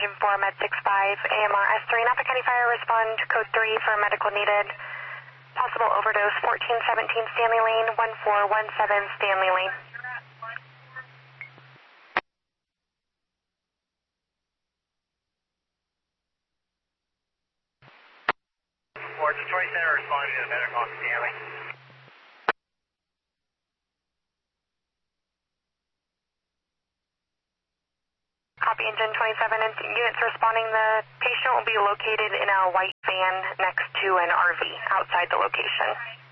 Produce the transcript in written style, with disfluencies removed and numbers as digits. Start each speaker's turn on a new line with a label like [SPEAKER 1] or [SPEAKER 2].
[SPEAKER 1] engine 4, med 65, AMR S3, Napa County Fire, respond code 3 for medical needed. Possible overdose, 1417 Stanley Lane, 1417 Stanley Lane.
[SPEAKER 2] Fort Detroit Center responding to the medical on Stanley.
[SPEAKER 1] Copy engine 27 and units responding. The patient will be located in a white van next to an RV outside the location.